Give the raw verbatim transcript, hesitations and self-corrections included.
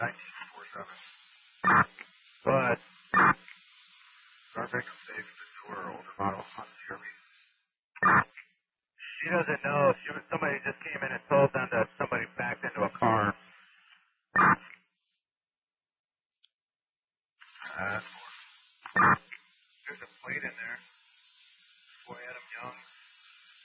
nineteen four seven. But our victim safe is a newer, older model Honda C R V. She doesn't know. She was, somebody just came in and told them that somebody backed into a car. Uh, there's a plate in there.